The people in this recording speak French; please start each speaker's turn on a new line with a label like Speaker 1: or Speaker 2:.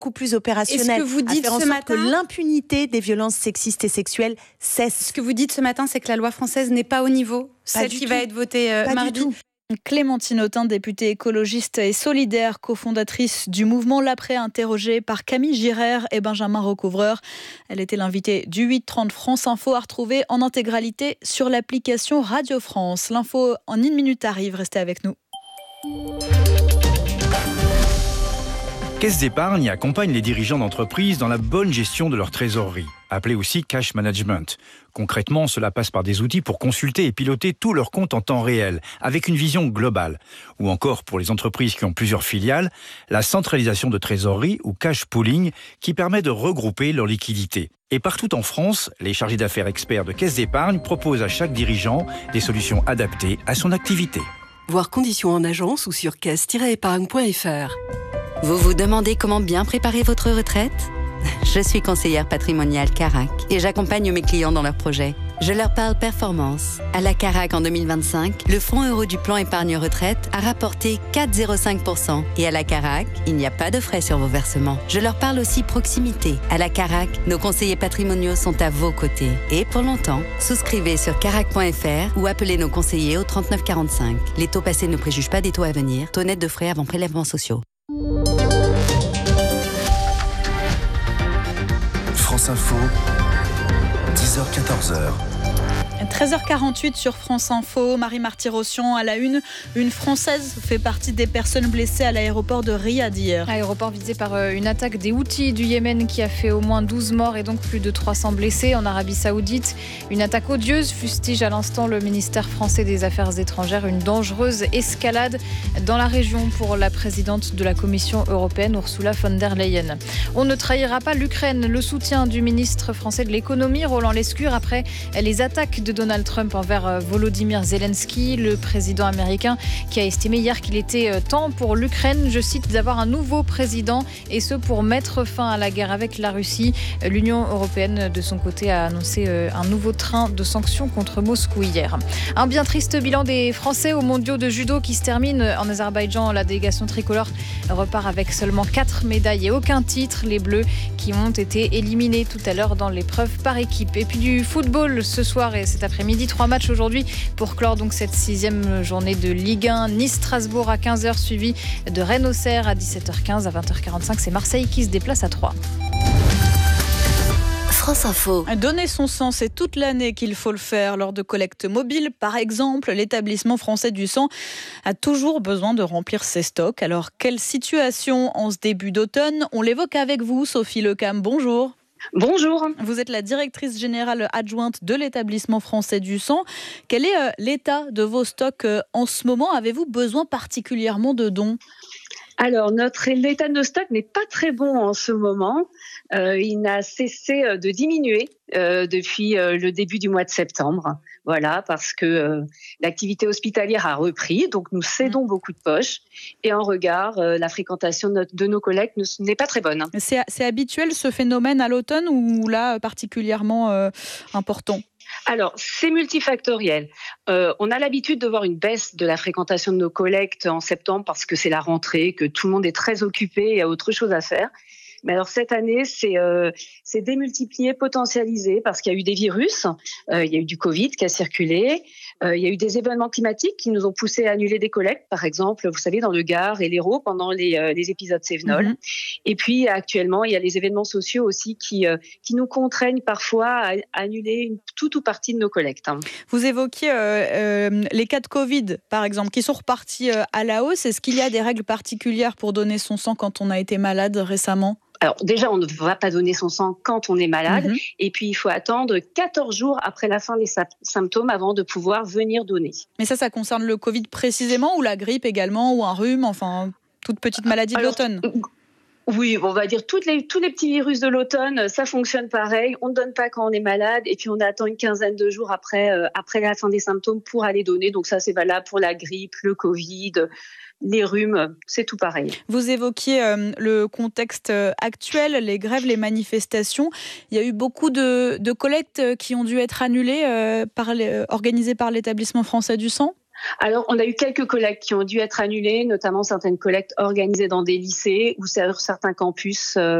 Speaker 1: beaucoup plus opérationnel.
Speaker 2: Et ce que vous dites
Speaker 1: à faire en
Speaker 2: ce
Speaker 1: sorte
Speaker 2: matin,
Speaker 1: que l'impunité des violences sexistes et sexuelles cesse.
Speaker 2: Ce que vous dites ce matin, c'est que la loi française n'est pas au niveau, celle qui va être votée mardi.
Speaker 3: Clémentine Autain, députée écologiste et solidaire, cofondatrice du mouvement L'Après, interrogée par Camille Girard et Benjamin Recouvreur. Elle était l'invitée du 8h30 France Info à retrouver en intégralité sur l'application Radio France. L'info en 1 minute arrive, restez avec nous.
Speaker 4: Caisse d'épargne accompagne les dirigeants d'entreprise dans la bonne gestion de leur trésorerie, appelée aussi cash management. Concrètement, cela passe par des outils pour consulter et piloter tous leurs comptes en temps réel, avec une vision globale. Ou encore, pour les entreprises qui ont plusieurs filiales, la centralisation de trésorerie ou cash pooling qui permet de regrouper leurs liquidités. Et partout en France, les chargés d'affaires experts de Caisse d'épargne proposent à chaque dirigeant des solutions adaptées à son activité.
Speaker 5: Voir conditions en agence ou sur caisse-épargne.fr.
Speaker 6: Vous vous demandez comment bien préparer votre retraite ? Je suis conseillère patrimoniale Carac et j'accompagne mes clients dans leurs projets. Je leur parle performance. À la Carac en 2025, le fonds euro du plan épargne retraite a rapporté 4,05%. Et à la Carac, il n'y a pas de frais sur vos versements. Je leur parle aussi proximité. À la Carac, nos conseillers patrimoniaux sont à vos côtés. Et pour longtemps, souscrivez sur carac.fr ou appelez nos conseillers au 39 45. Les taux passés ne préjugent pas des taux à venir. Taux net de frais avant prélèvements sociaux.
Speaker 7: France Info, 10h-14h.
Speaker 3: 13h48 sur France Info, Marie Marty-Rossian à la une. Une Française fait partie des personnes blessées à l'aéroport de Riyad hier.
Speaker 8: Aéroport visé par une attaque des Houthis du Yémen qui a fait au moins 12 morts et donc plus de 300 blessés en Arabie Saoudite. Une attaque odieuse, fustige à l'instant le ministère français des Affaires étrangères. Une dangereuse escalade dans la région pour la présidente de la Commission européenne, Ursula von der Leyen. On ne trahira pas l'Ukraine. Le soutien du ministre français de l'économie, Roland Lescure, après les attaques de Donald Trump envers Volodymyr Zelensky, le président américain qui a estimé hier qu'il était temps pour l'Ukraine, je cite, d'avoir un nouveau président et ce pour mettre fin à la guerre avec la Russie. L'Union européenne, de son côté, a annoncé un nouveau train de sanctions contre Moscou hier. Un bien triste bilan des Français aux mondiaux de judo qui se terminent en Azerbaïdjan. La délégation tricolore repart avec seulement 4 médailles et aucun titre. Les Bleus qui ont été éliminés tout à l'heure dans l'épreuve par équipe. Et puis du football ce soir et cet après-midi, 3 matchs aujourd'hui pour clore donc cette 6e journée de Ligue 1. Nice-Strasbourg à 15h, suivi de Rennes-Auxerre à 17h15. À 20h45, c'est Marseille qui se déplace à 3.
Speaker 6: France Info.
Speaker 3: Donner son sang, c'est toute l'année qu'il faut le faire. Lors de collectes mobiles, par exemple, l'établissement français du sang a toujours besoin de remplir ses stocks. Alors, quelle situation en ce début d'automne ? On l'évoque avec vous, Sophie Lecam. Bonjour.
Speaker 9: Bonjour.
Speaker 3: Vous êtes la directrice générale adjointe de l'établissement français du sang. Quel est l'état de vos stocks en ce moment ? Avez-vous besoin particulièrement de dons ?
Speaker 9: Alors, l'état de nos stocks n'est pas très bon en ce moment. Il n'a cessé de diminuer depuis le début du mois de septembre. Voilà, parce que l'activité hospitalière a repris, donc nous cédons beaucoup de poches. Et en regard, la fréquentation de nos collectes n'est pas très bonne.
Speaker 3: C'est habituel ce phénomène à l'automne ou là particulièrement important ?
Speaker 9: Alors, c'est multifactoriel. On a l'habitude de voir une baisse de la fréquentation de nos collectes en septembre parce que c'est la rentrée, que tout le monde est très occupé et a autre chose à faire. Mais alors cette année, c'est démultiplié, potentialisé parce qu'il y a eu des virus, il y a eu du Covid qui a circulé, il y a eu des événements climatiques qui nous ont poussé à annuler des collectes, par exemple, vous savez, dans le Gard et l'Hérault pendant les épisodes Cévenol. Et puis actuellement, il y a les événements sociaux aussi qui nous contraignent parfois à annuler une toute ou partie de nos collectes.
Speaker 3: Vous évoquiez les cas de Covid, par exemple, qui sont repartis à la hausse. Est-ce qu'il y a des règles particulières pour donner son sang quand on a été malade récemment ?
Speaker 9: Alors déjà, on ne va pas donner son sang quand on est malade. Et puis, il faut attendre 14 jours après la fin des symptômes avant de pouvoir venir donner.
Speaker 3: Mais ça concerne le Covid précisément ou la grippe également ou un rhume, enfin, toute petite maladie de l'automne ?
Speaker 9: Oui, on va dire tous les petits virus de l'automne, ça fonctionne pareil. On ne donne pas quand on est malade et puis on attend une quinzaine de jours après la fin des symptômes pour aller donner. Donc ça, c'est valable pour la grippe, le Covid, les rhumes, c'est tout pareil.
Speaker 3: Vous évoquiez le contexte actuel, les grèves, les manifestations. Il y a eu beaucoup de collectes qui ont dû être annulées, organisées par l'établissement français du sang ?
Speaker 9: Alors, on a eu quelques collectes qui ont dû être annulées, notamment certaines collectes organisées dans des lycées ou sur certains campus